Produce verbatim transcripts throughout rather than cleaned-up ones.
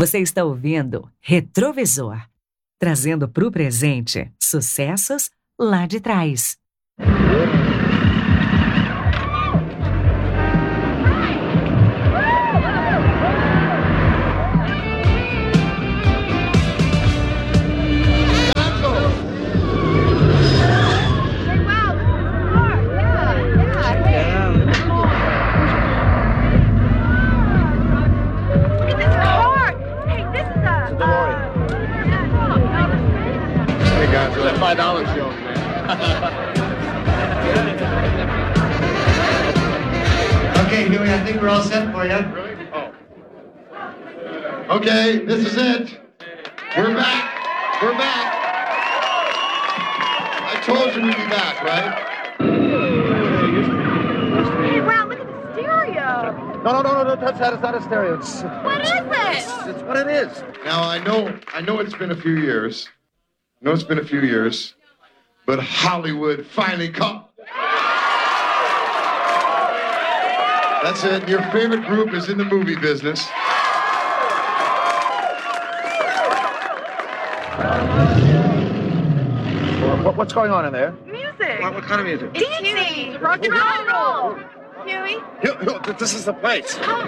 Você está ouvindo Retrovisor, trazendo para o presente sucessos lá de trás. five dollars show, man. Okay, Huey, I think we're all set for you. Really? Oh. Okay, this is it. We're back. We're back. I told you we'd be back, right? Hey, Brown, look at the stereo. No, no, no, no, don't touch that. It's not a stereo. It's, What is it? it's, it's what it is. Now, I know, I know it's been a few years. I know it's been a few years. But Hollywood finally caught. That's it. Your favorite group is in the movie business. What, what's going on in there? Music. What, what kind of music? It's Huey. Rock and roll. Huey. Hugh, Hugh, this is the place. Oh.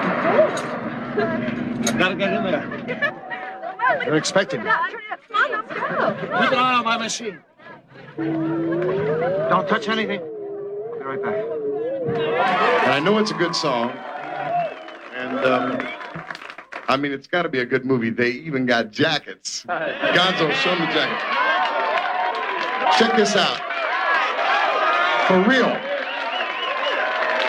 I've got to get in there. They're expecting me. Come on, let's go. Keep an eye on my machine. Don't touch anything. I'll be right back. And I know it's a good song. And, um, I mean, it's got to be a good movie. They even got jackets. Gonzo, show them the jacket. Check this out. For real.